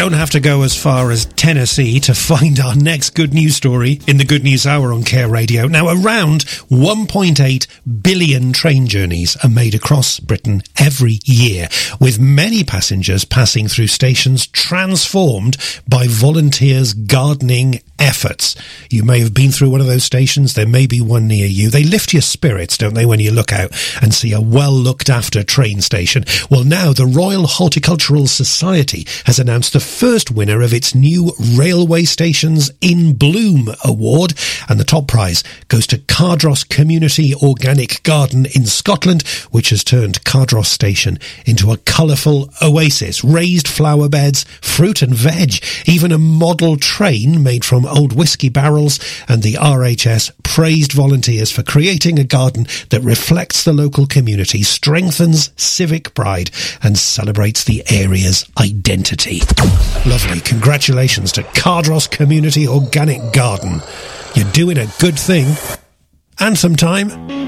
don't have to go as far as Tennessee to find our next good news story in the Good News Hour on Care Radio. Now, around 1.8 billion train journeys are made across Britain every year, with many passengers passing through stations transformed by volunteers' gardening efforts. You may have been through one of those stations. There may be one near you. They lift your spirits, don't they, when you look out and see a well-looked-after train station? Well, now the Royal Horticultural Society has announced the first winner of its new Railway Stations in Bloom award, and the top prize goes to Cardross Community Organic Garden in Scotland, which has turned Cardross Station into a colourful oasis. Raised flower beds, fruit and veg, even a model train made from old whiskey barrels, and the RHS praised volunteers for creating a garden that reflects the local community, strengthens civic pride and celebrates the area's identity. Lovely. Congratulations to Cardross Community Organic Garden. You're doing a good thing. Anthem time.